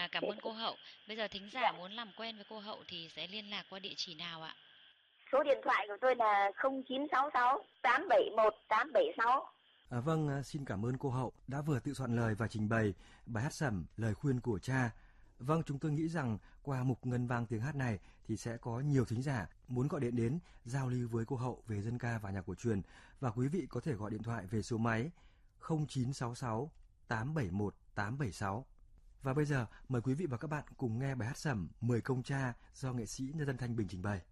Cảm ơn cô Hậu. Bây giờ thính giả muốn làm quen với cô Hậu thì sẽ liên lạc qua địa chỉ nào ạ? Số điện thoại của tôi là 0966 871 876. Vâng, xin cảm ơn cô Hậu đã vừa tự soạn lời và trình bày bài hát Sẩm lời khuyên của cha. Vâng, chúng tôi nghĩ rằng qua mục Ngân vang tiếng hát này thì sẽ có nhiều thính giả muốn gọi điện đến giao lưu với cô Hậu về dân ca và nhạc cổ truyền, và quý vị có thể gọi điện thoại về số máy 0966 871 876. Và bây giờ mời quý vị và các bạn cùng nghe bài hát Sẩm 10 công cha do nghệ sĩ nhân dân Thanh Bình trình bày.